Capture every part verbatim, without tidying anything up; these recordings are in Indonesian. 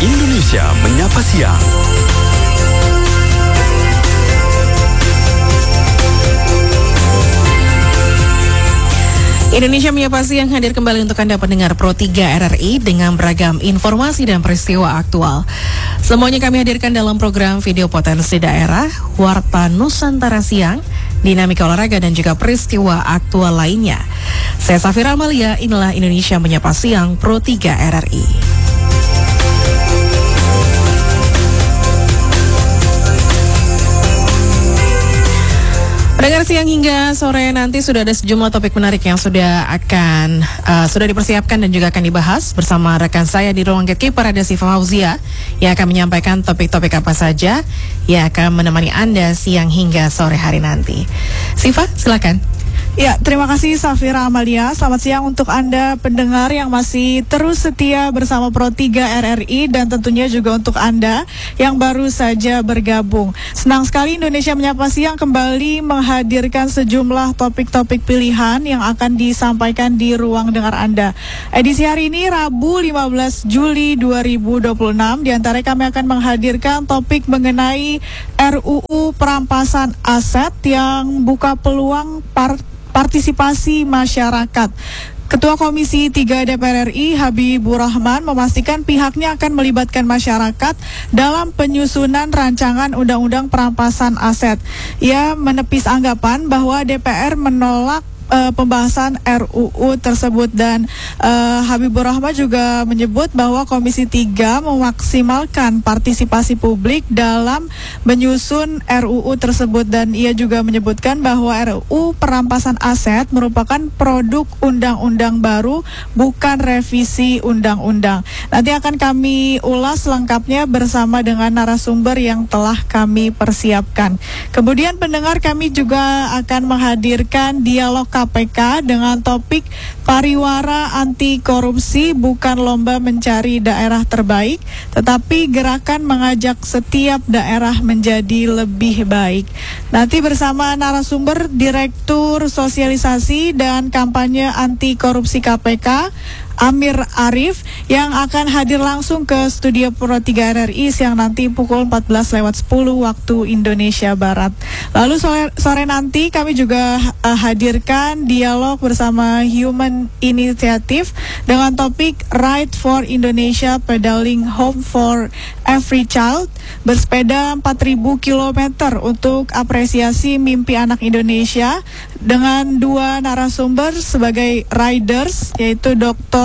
Indonesia Menyapa Siang. Indonesia Menyapa Siang hadir kembali untuk Anda pendengar Pro tiga R R I dengan beragam informasi dan peristiwa aktual. Semuanya kami hadirkan dalam program Video Potensi Daerah, Warta Nusantara Siang, dinamika olahraga dan juga peristiwa aktual lainnya. Saya Safira Amalia, inilah Indonesia Menyapa Siang Pro tiga R R I. Pendengar siang hingga sore nanti sudah ada sejumlah topik menarik yang sudah akan uh, sudah dipersiapkan dan juga akan dibahas bersama rekan saya di ruang gatekeeper ada Siva Fauzia yang akan menyampaikan topik-topik apa saja yang akan menemani Anda siang hingga sore hari nanti. Siva, silakan. Ya, terima kasih Safira Amalia. Selamat siang untuk Anda pendengar yang masih terus setia bersama Pro tiga R R I dan tentunya juga untuk Anda yang baru saja bergabung. Senang sekali Indonesia Menyapa Siang kembali menghadirkan sejumlah topik-topik pilihan yang akan disampaikan di ruang dengar Anda. Edisi hari ini Rabu lima belas Juli dua ribu dua puluh enam, di antara kami akan menghadirkan topik mengenai R U U perampasan aset yang buka peluang par partisipasi masyarakat. Ketua Komisi tiga D P R R I Habibur Rahman memastikan pihaknya akan melibatkan masyarakat dalam penyusunan rancangan undang-undang perampasan aset. Ia menepis anggapan bahwa D P R menolak Uh, pembahasan R U U tersebut dan uh, Habibur Rahman juga menyebut bahwa Komisi tiga memaksimalkan partisipasi publik dalam menyusun R U U tersebut dan ia juga menyebutkan bahwa R U U perampasan aset merupakan produk undang-undang baru, bukan revisi undang-undang. Nanti akan kami ulas lengkapnya bersama dengan narasumber yang telah kami persiapkan. Kemudian pendengar, kami juga akan menghadirkan dialog K P K dengan topik pariwara anti korupsi bukan lomba mencari daerah terbaik, tetapi gerakan mengajak setiap daerah menjadi lebih baik. Nanti bersama narasumber Direktur Sosialisasi dan Kampanye Anti Korupsi K P K, Amir Arif, yang akan hadir langsung ke studio Pro tiga R R I siang nanti pukul empat belas lewat sepuluh waktu Indonesia Barat. Lalu sore, sore nanti kami juga uh, hadirkan dialog bersama Human Initiative dengan topik Ride for Indonesia Pedaling Home for Every Child, bersepeda empat ribu kilometer untuk apresiasi mimpi anak Indonesia, dengan dua narasumber sebagai riders, yaitu Doktor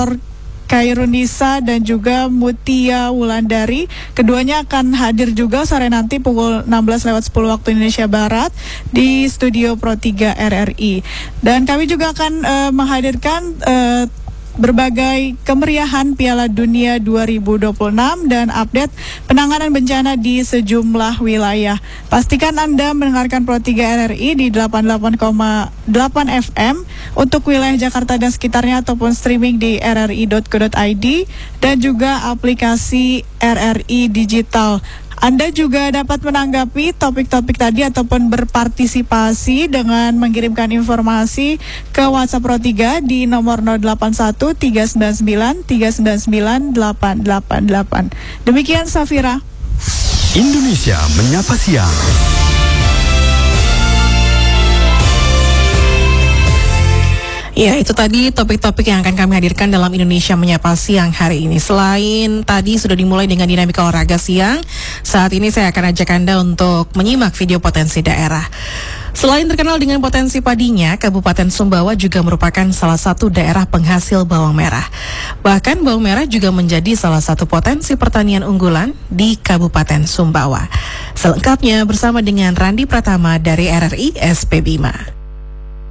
Kairunisa dan juga Mutia Wulandari. Keduanya akan hadir juga sore nanti pukul enam belas lewat sepuluh waktu Indonesia Barat di studio Pro tiga R R I. Dan kami juga akan uh, menghadirkan uh, berbagai kemeriahan Piala Dunia dua ribu dua puluh enam dan update penanganan bencana di sejumlah wilayah. Pastikan Anda mendengarkan Pro tiga R R I di delapan puluh delapan koma delapan F M untuk wilayah Jakarta dan sekitarnya ataupun streaming di r r i dot co dot i d dan juga aplikasi R R I Digital. Anda juga dapat menanggapi topik-topik tadi ataupun berpartisipasi dengan mengirimkan informasi ke WhatsApp Pro tiga di nomor nol delapan satu tiga sembilan sembilan tiga sembilan sembilan delapan delapan delapan. Demikian Safira. Indonesia Menyapa Siang. Ya, itu tadi topik-topik yang akan kami hadirkan dalam Indonesia Menyapa Siang hari ini. Selain tadi sudah dimulai dengan dinamika olahraga siang, saat ini saya akan ajak Anda untuk menyimak video potensi daerah. Selain terkenal dengan potensi padinya, Kabupaten Sumbawa juga merupakan salah satu daerah penghasil bawang merah. Bahkan bawang merah juga menjadi salah satu potensi pertanian unggulan di Kabupaten Sumbawa. Selengkapnya bersama dengan Randi Pratama dari R R I S P Bima.